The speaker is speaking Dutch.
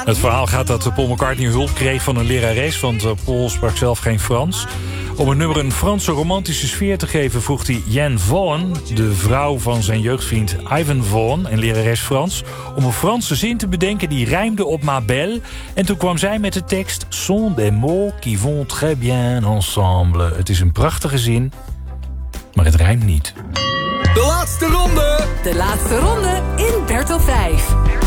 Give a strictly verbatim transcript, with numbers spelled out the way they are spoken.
Het verhaal gaat dat Paul McCartney hulp kreeg van een lerares, want Paul sprak zelf geen Frans. Om het nummer een Franse romantische sfeer te geven vroeg hij Jan Vaughan, de vrouw van zijn jeugdvriend Ivan Vaughan en lerares Frans, om een Franse zin te bedenken die rijmde op ma belle. En toen kwam zij met de tekst sont des mots qui vont très bien ensemble. Het is een prachtige zin, maar het rijmt niet. De laatste ronde! De laatste ronde in Bertel vijf.